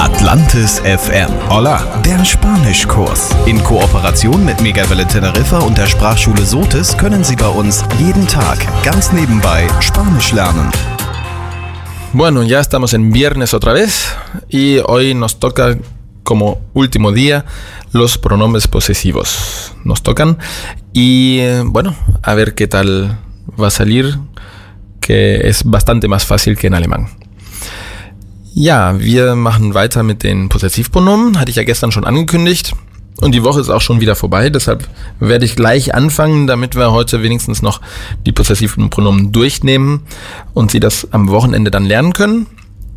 Atlantis FM. Hola, der Spanischkurs. In Kooperation mit Megawelle Teneriffa und der Sprachschule Sotis können Sie bei uns jeden Tag ganz nebenbei Spanisch lernen. Bueno, ya estamos en viernes otra vez y hoy nos toca como último día los pronombres posesivos. Nos tocan y bueno, a ver qué tal va a salir, que es bastante más fácil que en alemán. Ja, wir machen weiter mit den Possessivpronomen, hatte ich ja gestern schon angekündigt. Und die Woche ist auch schon wieder vorbei, deshalb werde ich gleich anfangen, damit wir heute wenigstens noch die possessiven Pronomen durchnehmen und Sie das am Wochenende dann lernen können.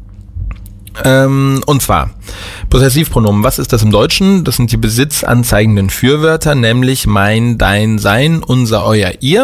Und zwar, Possessivpronomen, was ist das im Deutschen? Das sind die besitzanzeigenden Fürwörter, nämlich mein, dein, sein, unser, euer, ihr.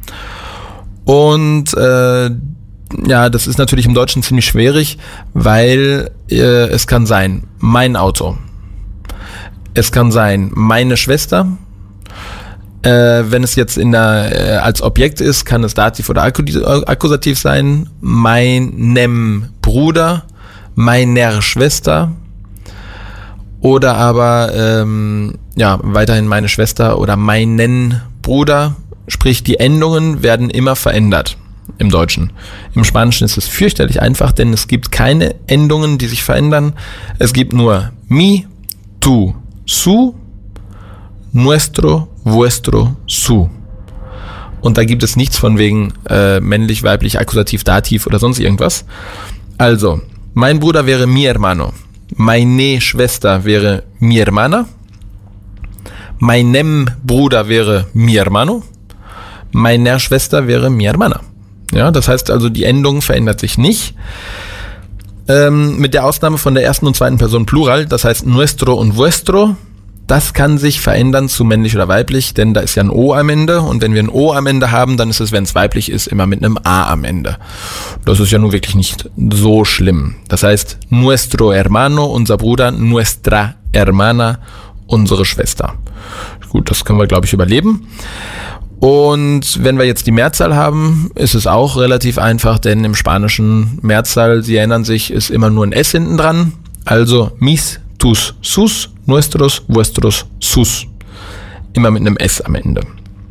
Und ja, das ist natürlich im Deutschen ziemlich schwierig, weil es kann sein, mein Auto. Es kann sein, meine Schwester. Wenn es jetzt als Objekt ist, kann es Dativ oder Akkusativ sein. Meinem Bruder, meiner Schwester. Oder aber weiterhin meine Schwester oder meinen Bruder. Sprich, die Endungen werden immer verändert im Deutschen. Im Spanischen ist es fürchterlich einfach, denn es gibt keine Endungen, die sich verändern. Es gibt nur mi, tu, su, nuestro, vuestro, su. Und da gibt es nichts von wegen männlich, weiblich, Akkusativ, Dativ oder sonst irgendwas. Also, mein Bruder wäre mi hermano. Meine Schwester wäre mi hermana. Meinem Bruder wäre mi hermano. Meiner Schwester wäre mi hermana. Ja, das heißt also, die Endung verändert sich nicht. Mit der Ausnahme von der ersten und zweiten Person Plural, das heißt nuestro und vuestro, das kann sich verändern zu männlich oder weiblich, denn da ist ja ein O am Ende und wenn wir ein O am Ende haben, dann ist es, wenn es weiblich ist, immer mit einem A am Ende. Das ist ja nun wirklich nicht so schlimm. Das heißt, nuestro hermano, unser Bruder, nuestra hermana, unsere Schwester. Gut, das können wir, glaube ich, überleben. Und wenn wir jetzt die Mehrzahl haben, ist es auch relativ einfach, denn im spanischen Mehrzahl, Sie erinnern sich, ist immer nur ein S hinten dran. Also mis, tus, sus, nuestros, vuestros, sus. Immer mit einem S am Ende.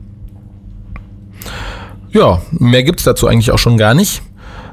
Ja, mehr gibt's dazu eigentlich auch schon gar nicht.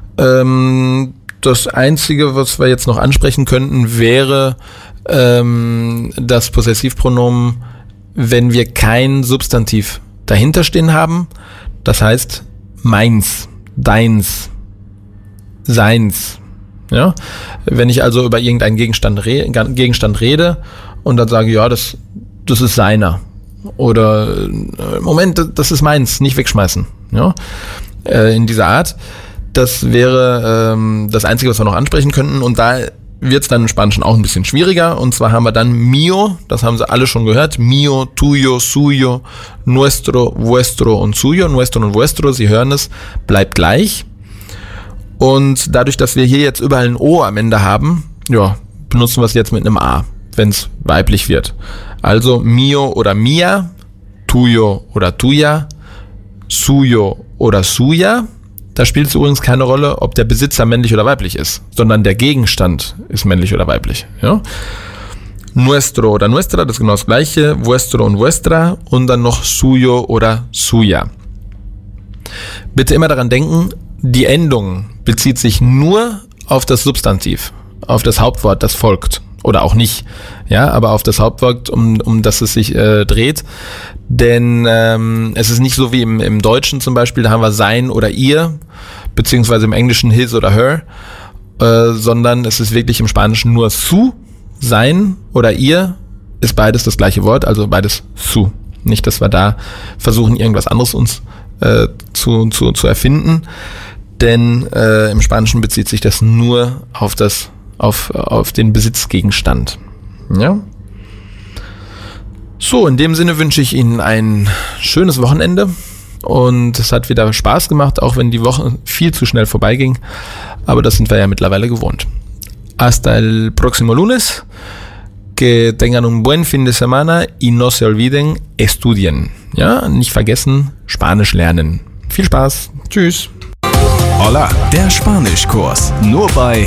Das Einzige, was wir jetzt noch ansprechen könnten, wäre das Possessivpronomen, wenn wir kein Substantiv dahinter stehen haben, das heißt meins, deins, seins. Ja? Wenn ich also über irgendeinen Gegenstand rede und dann sage, ja, das ist seiner. Oder Moment, das ist meins, nicht wegschmeißen. Ja? In dieser Art. Das wäre das Einzige, was wir noch ansprechen könnten. Und da wird es dann im Spanischen auch ein bisschen schwieriger. Und zwar haben wir dann mio, das haben Sie alle schon gehört, mio, tuyo, suyo, nuestro, vuestro und suyo. Nuestro und vuestro, Sie hören es, bleibt gleich. Und dadurch, dass wir hier jetzt überall ein O am Ende haben, ja, benutzen wir es jetzt mit einem A, wenn es weiblich wird. Also mio oder mia, tuyo oder tuya, suyo oder suya. Da spielt es übrigens keine Rolle, ob der Besitzer männlich oder weiblich ist, sondern der Gegenstand ist männlich oder weiblich. Ja? Nuestro oder nuestra, das ist genau das gleiche, vuestro und vuestra und dann noch suyo oder suya. Bitte immer daran denken, die Endung bezieht sich nur auf das Substantiv, auf das Hauptwort, das folgt. Oder auch nicht, ja, aber auf das Hauptwort, um das es sich dreht. Denn es ist nicht so wie im Deutschen zum Beispiel, da haben wir sein oder ihr, beziehungsweise im Englischen his oder her, sondern es ist wirklich im Spanischen nur su, sein oder ihr, ist beides das gleiche Wort, also beides su. Nicht, dass wir da versuchen, irgendwas anderes uns zu erfinden, denn im Spanischen bezieht sich das nur auf den Besitzgegenstand. Ja? So, in dem Sinne wünsche ich Ihnen ein schönes Wochenende und es hat wieder Spaß gemacht, auch wenn die Woche viel zu schnell vorbeiging, aber das sind wir ja mittlerweile gewohnt. Hasta el próximo lunes, que tengan un buen fin de semana y no se olviden, estudien. Ja, nicht vergessen, Spanisch lernen. Viel Spaß, tschüss. Hola, der Spanischkurs, nur bei